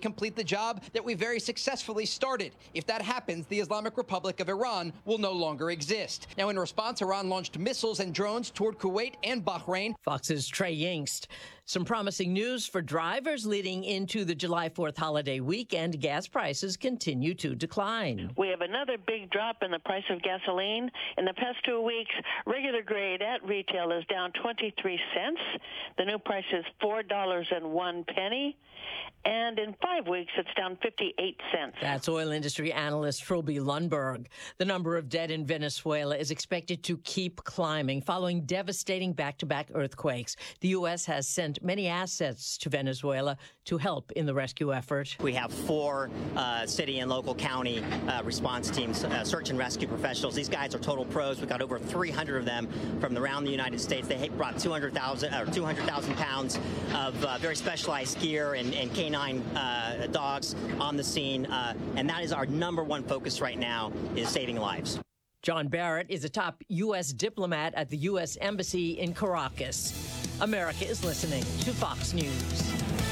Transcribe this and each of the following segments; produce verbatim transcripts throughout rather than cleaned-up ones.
complete the job that we very successfully started. If that happens, the Islamic Republic of Iran will no longer exist. Now, in response, Iran launched missiles and drones toward Kuwait and Bahrain. Fox's Trey Yingst. Some promising news for drivers leading into the July fourth holiday weekend. Gas prices continue to decline. We have another big drop in the price of gasoline. In the past two weeks, regular grade at retail is down twenty-three cents. The new price is four dollars and one penny. And in five weeks, it's down fifty-eight cents. That's oil industry analyst Phrobe Lundberg. The number of dead in Venezuela is expected to keep climbing following devastating back-to-back earthquakes. The U S has sent many assets to Venezuela to help in the rescue effort. We have four uh, city and local county uh, response teams, uh, search and rescue professionals. These guys are total pros. We've got over three hundred of them from around the United States. They brought two hundred thousand or two hundred thousand pounds of uh, very specialized gear and, and canine uh, dogs on the scene. Uh, and that is our number one focus right now, is saving lives. John Barrett is a top U S diplomat at the U S Embassy in Caracas. America is listening to Fox News.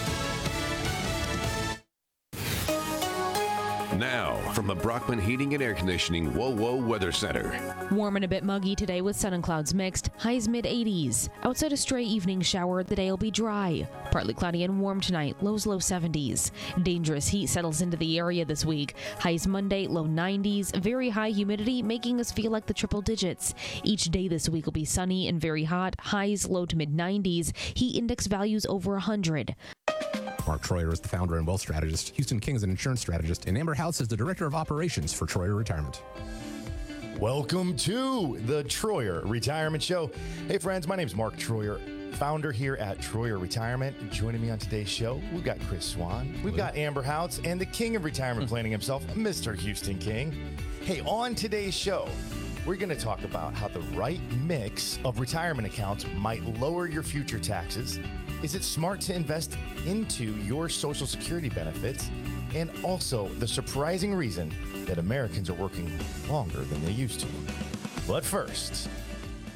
Now, from the Brockman Heating and Air Conditioning Whoa Whoa Weather Center. Warm and a bit muggy today with sun and clouds mixed. Highs mid eighties. Outside a stray evening shower, the day will be dry. Partly cloudy and warm tonight. Lows low seventies. Dangerous heat settles into the area this week. Highs Monday, low nineties. Very high humidity, making us feel like the triple digits. Each day this week will be sunny and very hot. Highs low to mid nineties. Heat index values over one hundred. Mark Troyer is the founder and wealth strategist. Houston King is an insurance strategist. And Amber House is the director of operations for Troyer Retirement. Welcome to the Troyer Retirement Show. Hey, friends, my name is Mark Troyer, founder here at Troyer Retirement. Joining me on today's show, we've got Chris Swan, we've got Amber House, and the king of retirement planning himself, Mister Houston King. Hey, on today's show, we're going to talk about how the right mix of retirement accounts might lower your future taxes. Is it smart to invest into your Social Security benefits? And also the surprising reason that Americans are working longer than they used to. But first,